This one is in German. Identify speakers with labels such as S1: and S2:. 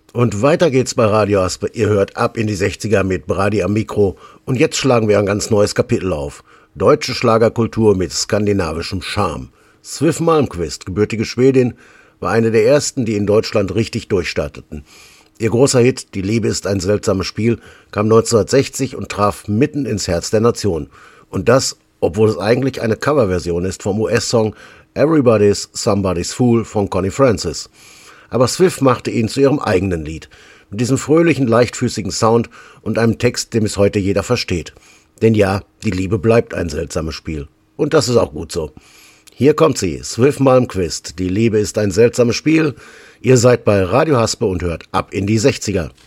S1: Und weiter geht's bei Radio Aspe. Ihr hört ab in die 60er mit Brady am Mikro. Und jetzt schlagen wir ein ganz neues Kapitel auf. Deutsche Schlagerkultur mit skandinavischem Charme. Swiff Malmkvist, gebürtige Schwedin, war eine der ersten, die in Deutschland richtig durchstarteten. Ihr großer Hit, Die Liebe ist ein seltsames Spiel, kam 1960 und traf mitten ins Herz der Nation. Und das, obwohl es eigentlich eine Coverversion ist vom US-Song Everybody's Somebody's Fool von Connie Francis. Aber Swiff machte ihn zu ihrem eigenen Lied, mit diesem fröhlichen, leichtfüßigen Sound und einem Text, den bis heute jeder versteht. Denn ja, die Liebe bleibt ein seltsames Spiel. Und das ist auch gut so. Hier kommt sie, Swiff Malmkvist. Die Liebe ist ein seltsames Spiel. Ihr seid bei Radio Haspe und hört ab in die 60er.